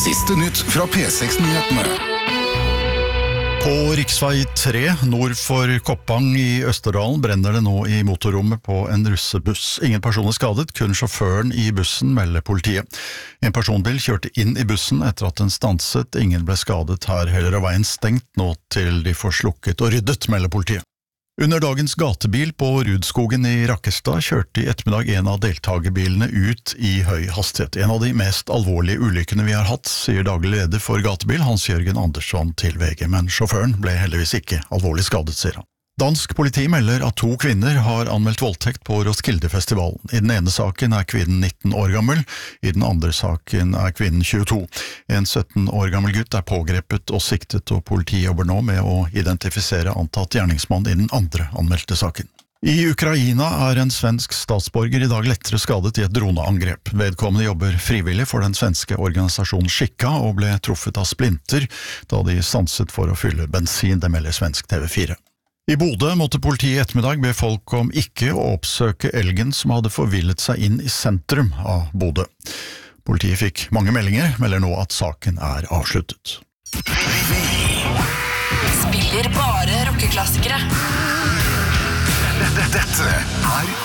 Siste nytt fra P6-nyhetene. På riksvei 3 nord for Koppang i Østerdalen brenner det nå i motorrommet på en russebuss. Ingen personer skadet, kun sjåføren i bussen, melder politiet. En personbil kjørte inn i bussen etter at den stanset. Ingen ble skadet her heller, og veien stengt nå til de får slukket og ryddet, melder politiet. Under dagens gatebil på Rudskogen i Rakkestad kjørte i ettermiddag en av deltagerbilene ut i høy hastighet. En av de mest alvorlige ulykkene vi har hatt, sier daglig leder for gatebil Hans-Jørgen Andersson til VG, men sjåføren ble heldigvis ikke alvorlig skadet, sier han. Dansk politi melder at 2 kvinner har anmeldt voldtekt på Roskildefestivalen. I den ene saken er kvinnen 19 år gammel, i den andre saken er kvinnen 22. En 17 år gammel gutt er pågrepet og siktet, og politiet jobber nå med å identifisere antatt gjerningsmann i den andre anmeldte saken. I Ukraina er en svensk statsborger i dag lettere skadet i et droneangrep. Vedkommende jobber frivillig for den svenske organisasjonen Skikka og ble truffet av splinter da de stanset for å fylle bensin, det melder svensk TV4. I Bodø måtte politiet i ettermiddag be folk om ikke å oppsøke elgen som hadde forvillet seg inn i sentrum av Bodø. Politiet fikk mange meldinger, melder nå at saken er avsluttet. Spiller bare rockeklassikere. Dette er